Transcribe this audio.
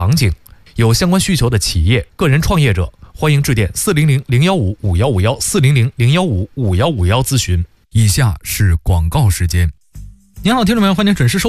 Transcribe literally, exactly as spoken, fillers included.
场景。有相关需求的企业、个人创业者，欢迎致电四零零零幺五五幺五幺四零零零幺五五幺五幺咨询。以下是广告时间。您好，听众朋友，欢迎准时收